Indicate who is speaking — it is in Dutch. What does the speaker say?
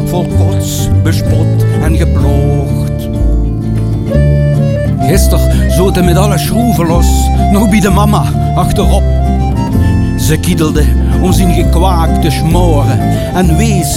Speaker 1: vol kots, bespot en geploogd. Gisteren zoten met alle schroeven los, nog bij de mama achterop. Ze kiedelde ons in gekwaak te smoren en wees